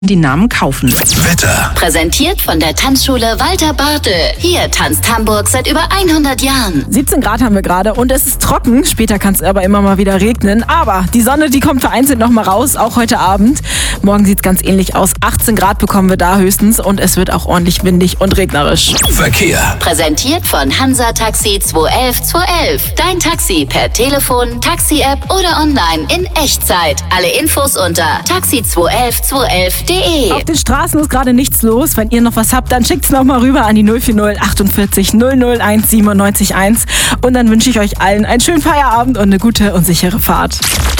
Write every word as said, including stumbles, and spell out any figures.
die Namen kaufen. Wetter. Präsentiert von der Tanzschule Walter Bartel. Hier tanzt Hamburg seit über hundert Jahren. siebzehn Grad haben wir gerade und es ist trocken. Später kann es aber immer mal wieder regnen. Aber die Sonne, die kommt vereinzelt noch mal raus, auch heute Abend. Morgen sieht es ganz ähnlich aus. achtzehn Grad bekommen wir da höchstens und es wird auch ordentlich windig und regnerisch. Verkehr. Präsentiert von Hansa Taxi zwei elf zwei elf. Dein Taxi per Telefon, Taxi-App oder online in Echtzeit. Alle Infos unter taxi zwei elf zwei elf punkt de. Auf den Straßen ist gerade nichts los. Wenn ihr noch was habt, dann schickt's noch mal rüber an die null vier null achtundvierzig null null eins siebenundneunzig eins. Und dann wünsche ich euch allen einen schönen Feierabend und eine gute und sichere Fahrt.